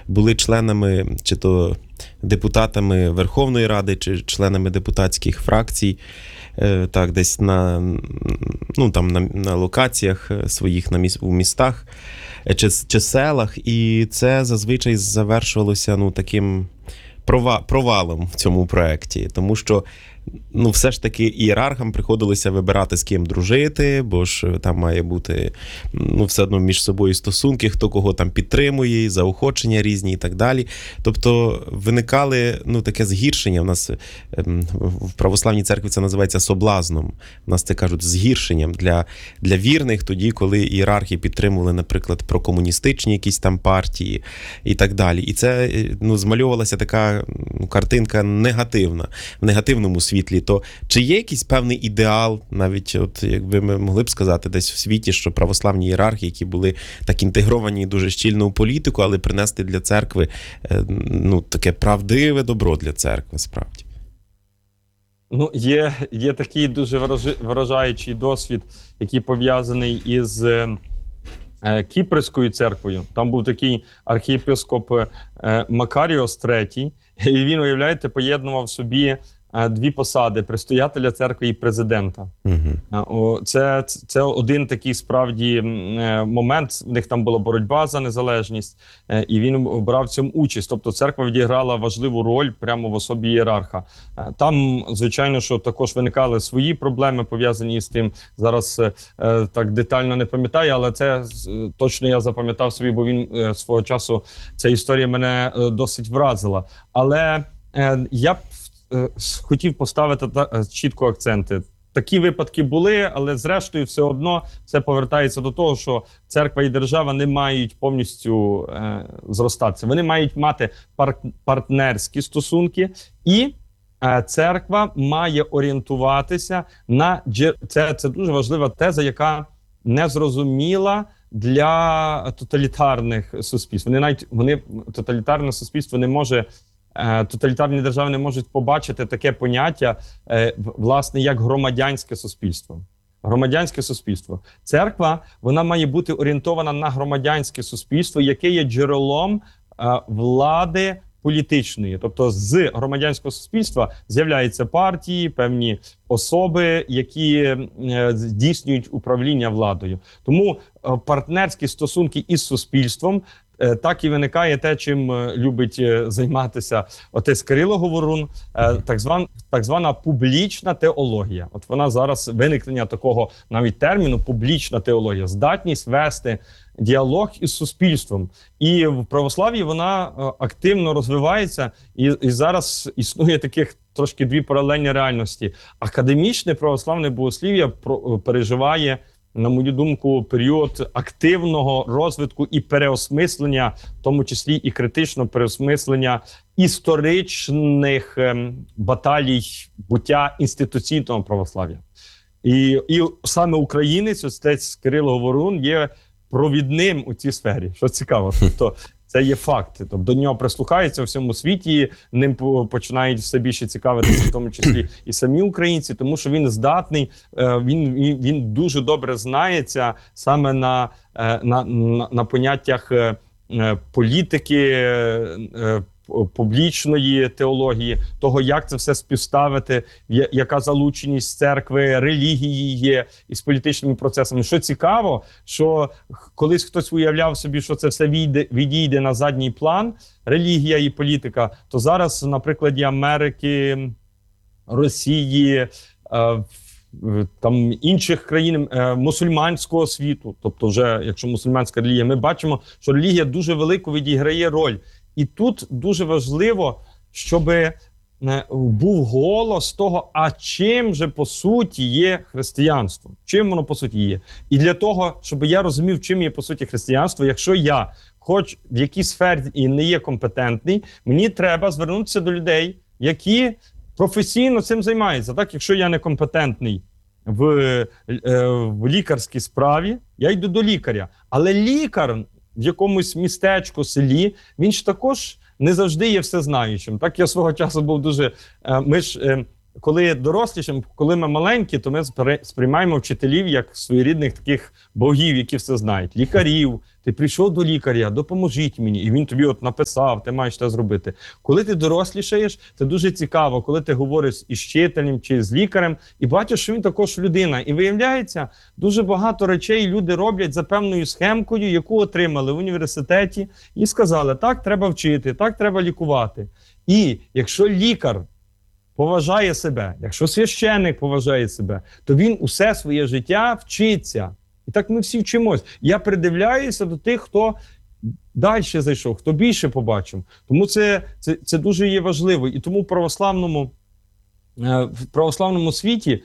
були членами чи то депутатами Верховної Ради, чи членами депутатських фракцій, так, десь на локаціях своїх у містах чи селах, і це зазвичай завершувалося таким провалом в цьому проєкті, тому що все ж таки ієрархам приходилося вибирати, з ким дружити, бо ж там має бути все одно між собою стосунки, хто кого там підтримує, заохочення різні і так далі. Тобто виникали таке згіршення. У нас в православній церкві це називається соблазном. У нас це кажуть згіршенням для вірних тоді, коли ієрархи підтримували, наприклад, прокомуністичні якісь там партії і так далі. І це змальовувалася така картинка негативна, в негативному світлі. То чи є якийсь певний ідеал, навіть якби ми могли б сказати десь в світі, що православні ієрархи, які були так інтегровані дуже щільно у політику, але принесли для церкви таке правдиве добро для церкви, справді? Є такий дуже вражаючий досвід, який пов'язаний із Кіпрською церквою. Там був такий архієпископ Макаріос III, і він, уявляєте, поєднував собі дві посади – предстоятеля церкви і президента. Це один такий справді момент. В них там була боротьба за незалежність, і він брав в цьому участь. Тобто церква відіграла важливу роль прямо в особі ієрарха. Там, звичайно, що також виникали свої проблеми, пов'язані з тим. Зараз так детально не пам'ятаю, але це точно я запам'ятав собі, бо він свого часу, ця історія мене досить вразила. Але я б хотів поставити чітко акценти. Такі випадки були, але зрештою все одно це повертається до того, що церква і держава не мають повністю зростатися. Вони мають мати партнерські стосунки, і церква має орієнтуаритися на... Це дуже важлива теза, яка не зрозуміла для тоталітарних суспільств. Тоталітарне суспільство не може... Тоталітарні держави не можуть побачити таке поняття, власне, як громадянське суспільство. Громадянське суспільство. Церква, вона має бути орієнтована на громадянське суспільство, яке є джерелом влади політичної. Тобто з громадянського суспільства з'являються партії, певні особи, які здійснюють управління владою. Тому партнерські стосунки із суспільством – так і виникає те, чим любить займатися отець Кирило Говорун, так звана публічна теологія. От вона зараз, виникнення такого навіть терміну публічна теологія, здатність вести діалог із суспільством. І в православ'ї вона активно розвивається, і зараз існує таких трошки дві паралельні реальності. Академічне православне богослів'я переживає, на мою думку, період активного розвитку і переосмислення, в тому числі і критичного переосмислення історичних баталій буття інституційного православ'я. І саме українець, отець Кирило Говорун, є провідним у цій сфері, що цікаво. Тобто це є факт. Тобто до нього прислухаються у всьому світі, ним починають все більше цікавитися, в тому числі і самі українці, тому що він здатний, він дуже добре знається саме на поняттях політики, публічної теології, того, як це все співставити, яка залученість церкви, релігії є із політичними процесами. Що цікаво, що колись хтось уявляв собі, що це все відійде на задній план, релігія і політика, то зараз на прикладі Америки, Росії, там інших країн мусульманського світу, тобто вже, якщо мусульманська релігія, ми бачимо, що релігія дуже велику відіграє роль. І тут дуже важливо, щоб був голос того, а чим же по суті є християнство? Чим воно по суті є? І для того, щоб я розумів, чим є по суті християнство, якщо я хоч в якійсь сфері і не є компетентний, мені треба звернутися до людей, які професійно цим займаються. Так, якщо я не компетентний в лікарській справі, я йду до лікаря. Але лікар в якомусь містечку, селі, він ж також не завжди є всезнаючим. Так, я свого часу був дуже... коли дорослішим, коли ми маленькі, то ми сприймаємо вчителів як своєрідних таких богів, які все знають. Лікарів. Ти прийшов до лікаря, допоможіть мені. І він тобі от написав, ти маєш це зробити. Коли ти дорослішаєш, це дуже цікаво, коли ти говориш із вчителем чи з лікарем, і бачиш, що він також людина. І виявляється, дуже багато речей люди роблять за певною схемкою, яку отримали в університеті, і сказали, так треба вчити, так треба лікувати. І якщо лікар поважає себе, якщо священник поважає себе, то він усе своє життя вчиться. І так ми всі вчимось. Я придивляюся до тих, хто далі зайшов, хто більше побачив. Тому це дуже є важливо. І тому в православному світі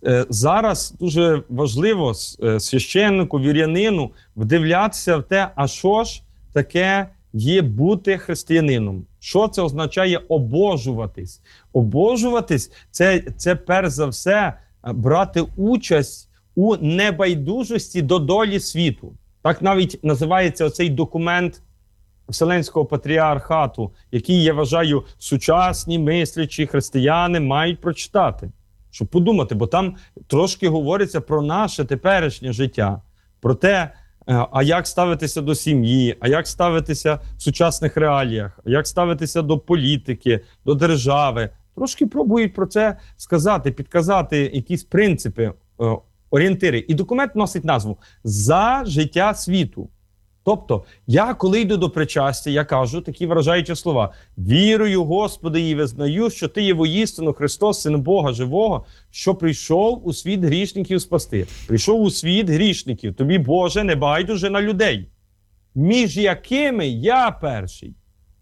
зараз дуже важливо священнику, вірянину вдивлятися в те, а що ж таке є бути християнином. Що це означає обожуватись? Обожуватись – це перш за все брати участь у небайдужості до долі світу. Так навіть називається оцей документ Вселенського патріархату, який, я вважаю, сучасні мислячі християни мають прочитати, щоб подумати, бо там трошки говориться про наше теперішнє життя, про те, а як ставитися до сім'ї, а як ставитися в сучасних реаліях, а як ставитися до політики, до держави. Трошки пробують про це сказати, підказати якісь принципи, орієнтири. І документ носить назву «За життя світу». Тобто, я коли йду до причастя, я кажу такі вражаючі слова. «Вірую, Господи, і визнаю, що Ти є воістину Христос, Син Бога живого, що прийшов у світ грішників спасти». Прийшов у світ грішників. Тобі, Боже, не байдуже на людей, між якими я перший.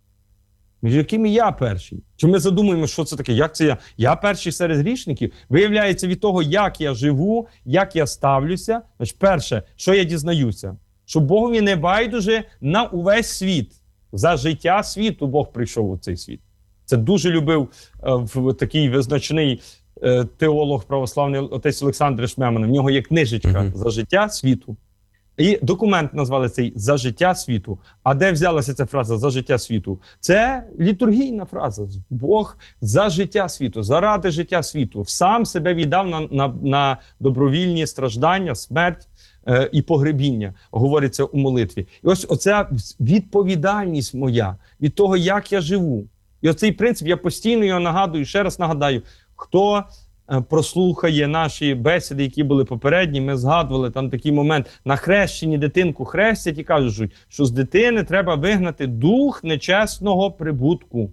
Між якими я перший. Чи ми задумуємо, що це таке? Як це я? Я перший серед грішників? Виявляється, від того, як я живу, як я ставлюся. Значить, перше, що я дізнаюся? Що Богові не байдуже на увесь світ. За життя світу Бог прийшов у цей світ. Це дуже любив такий визначний теолог православний отець Олександр Шмеман. В нього є книжечка «За життя світу». І документ назвали цей «За життя світу». А де взялася ця фраза «За життя світу»? Це літургійна фраза. Бог за життя світу, заради життя світу. Сам себе віддав на добровільні страждання, смерть і погребіння, говориться у молитві. І ось оця відповідальність моя від того, як я живу. І оцей принцип, я постійно його нагадую, ще раз нагадаю, хто прослухає наші бесіди, які були попередні, ми згадували там такий момент, на хрещенні дитинку хрестять і кажуть, що з дитини треба вигнати дух нечесного прибутку.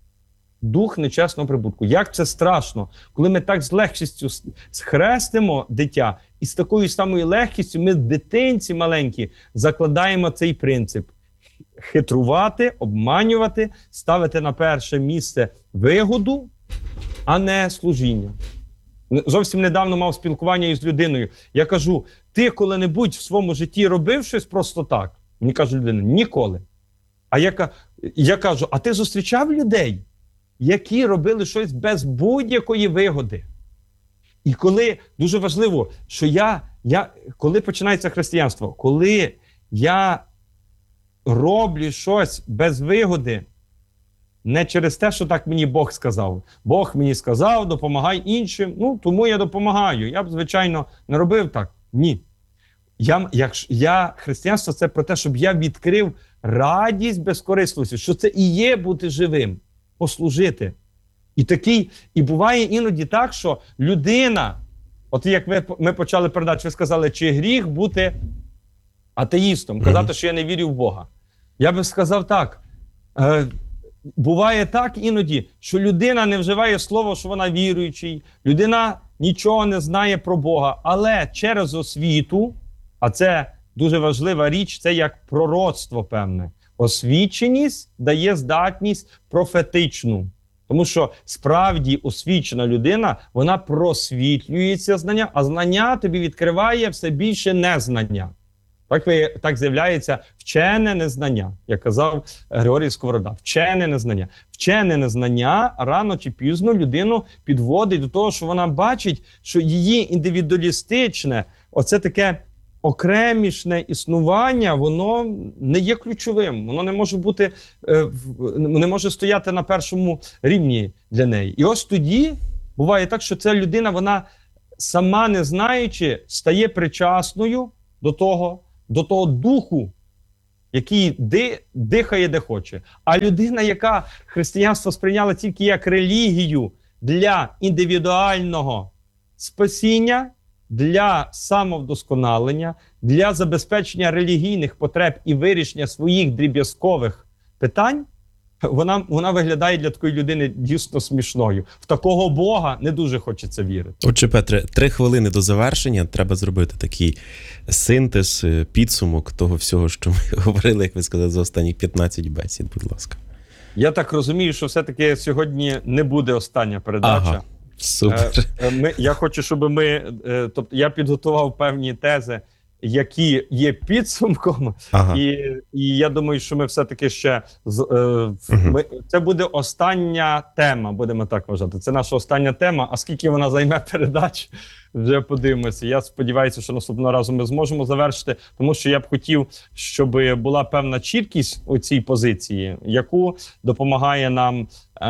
Дух нечесного прибутку. Як це страшно, коли ми так з легкістю схрестимо дитя, і з такою самою легкістю ми дитинці маленькі закладаємо цей принцип. Хитрувати, обманювати, ставити на перше місце вигоду, а не служіння. Зовсім недавно мав спілкування із людиною. Я кажу, ти коли-небудь в своєму житті робив щось просто так? Мені каже людина, ніколи. А я кажу, а ти зустрічав людей, які робили щось без будь-якої вигоди? І коли, дуже важливо, що коли починається християнство, коли я роблю щось без вигоди, не через те, що так мені Бог сказав. Бог мені сказав, допомагай іншим, тому я допомагаю. Я б, звичайно, не робив так. Ні. Християнство – це про те, щоб я відкрив радість безкорисливості, що це і є бути живим, послужити. І буває іноді так, що людина, от як ми почали передачу, ви сказали, чи гріх бути атеїстом, казати, що я не вірю в Бога. Я би сказав так, буває так іноді, що людина не вживає слово, що вона віруючий, людина нічого не знає про Бога, але через освіту, а це дуже важлива річ, це як пророцтво певне. Освіченість дає здатність профетичну. Тому що справді освічена людина, вона просвітлюється знання, а знання тобі відкриває все більше незнання. Так з'являється вчене незнання, як казав Григорій Сковорода. Вчене незнання. Вчене незнання рано чи пізно людину підводить до того, що вона бачить, що її індивідуалістичне, оце таке окремішне існування, воно не є ключовим. Воно не може бути, не може стояти на першому рівні для неї. І ось тоді буває так, що ця людина, вона сама не знаючи, стає причасною до того духу, який дихає де хоче. А людина, яка християнство сприйняла тільки як релігію для індивідуального спасіння, для самовдосконалення, для забезпечення релігійних потреб і вирішення своїх дріб'язкових питань, вона виглядає для такої людини дійсно смішною. В такого Бога не дуже хочеться вірити. Отже, Петре, 3 хвилини до завершення. Треба зробити такий синтез, підсумок того всього, що ми говорили, як ви сказали, за останні 15 бесід, будь ласка. Я так розумію, що все-таки сьогодні не буде остання передача. Ага, супер. Я хочу, щоб тобто я підготував певні тези, які є підсумком, Ага. і я думаю, що ми все-таки ще це буде остання тема, будемо так вважати. Це наша остання тема, а скільки вона займе передач, вже подивимося. Я сподіваюся, що наступного разу ми зможемо завершити, тому що я б хотів, щоб була певна чіткість у цій позиції, яку допомагає нам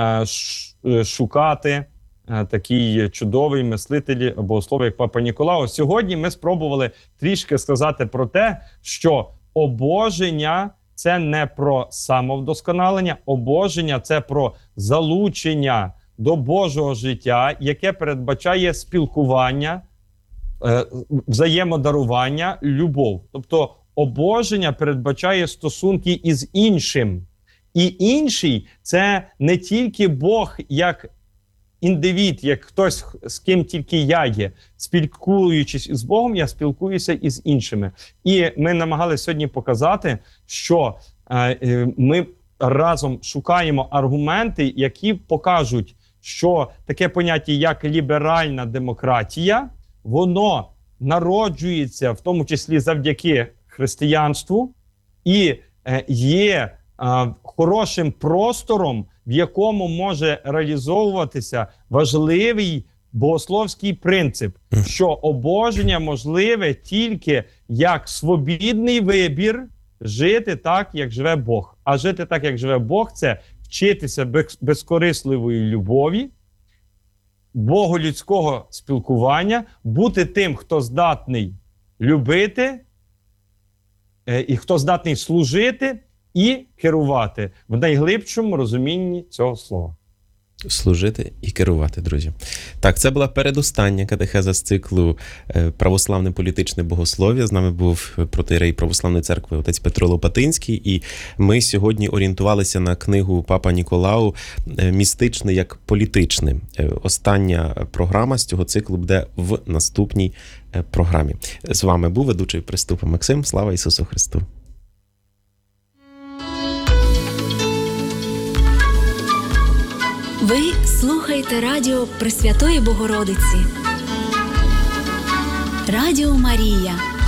шукати такий чудовий мислитель, богослов, як Папа Ніколао. Сьогодні ми спробували трішки сказати про те, що обоження – це не про самовдосконалення, обоження – це про залучення до Божого життя, яке передбачає спілкування, взаємодарування, любов. Тобто обоження передбачає стосунки із іншим. І інший – це не тільки Бог як індивід, як хтось, з ким тільки я є. Спілкуючись із Богом, я спілкуюся із іншими. І ми намагалися сьогодні показати, що ми разом шукаємо аргументи, які покажуть, що таке поняття, як ліберальна демократія, воно народжується, в тому числі завдяки християнству, і є хорошим простором, в якому може реалізовуватися важливий богословський принцип, що обоження можливе тільки як свобідний вибір жити так, як живе Бог. А жити так, як живе Бог – це вчитися безкорисливої любові, боголюдського спілкування, бути тим, хто здатний любити, і хто здатний служити, і керувати в найглибшому розумінні цього слова. Служити і керувати, друзі. Так, це була передостання катехеза з циклу «Православне політичне богослов'я». З нами був протоієрей Православної церкви отець Петро Лопатинський. І ми сьогодні орієнтувалися на книгу Папа Ніколау «Містичне як політичне». Остання програма з цього циклу буде в наступній програмі. З вами був ведучий Приступа Максим. Слава Ісусу Христу! Ви слухаєте радіо Пресвятої Богородиці. Радіо Марія.